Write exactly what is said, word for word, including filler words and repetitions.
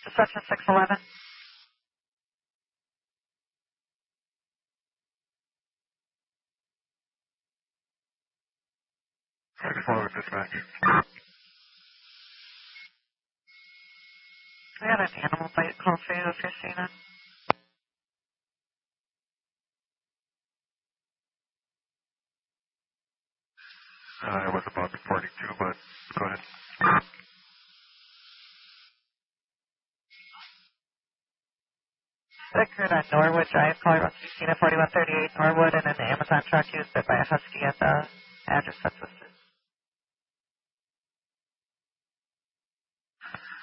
Destruction six eleven. Follow dispatch. I got an animal bite call for you if you're seeing it. Uh, I was about forty-two, but go ahead. Occurred on Norwood Drive, Colorado, Christina forty-one thirty-eight Norwood, and an Amazon truck used it by a Husky at the address that's listed.